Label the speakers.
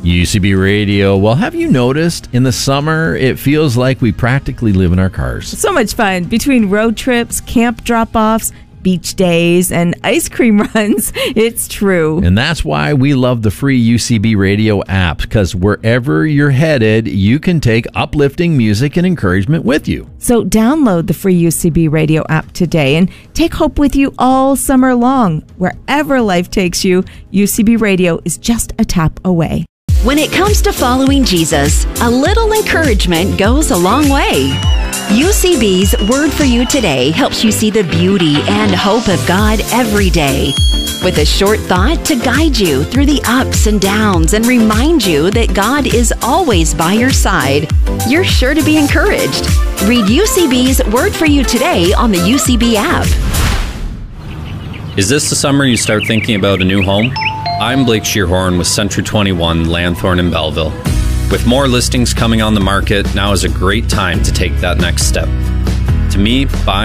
Speaker 1: UCB Radio. Well, have you noticed in the summer, it feels like we practically live in our cars?
Speaker 2: So much fun between road trips, camp drop-offs, beach days, and ice cream runs. It's true.
Speaker 1: And that's why we love the free UCB Radio app, because wherever you're headed, you can take uplifting music and encouragement with you.
Speaker 2: So download the free UCB Radio app today and take hope with you all summer long. Wherever life takes you, UCB Radio is just a tap away.
Speaker 3: When it comes to following Jesus, a little encouragement goes a long way. UCB's Word for You Today helps you see the beauty and hope of God every day, with a short thought to guide you through the ups and downs and remind you that God is always by your side. You're sure to be encouraged. Read UCB's Word for You Today on the UCB app.
Speaker 4: Is this the summer you start thinking about a new home? I'm Blake Shearhorn with Century 21 Lanthorne in Belleville. With more listings coming on the market, now is a great time to take that next step. To me, buying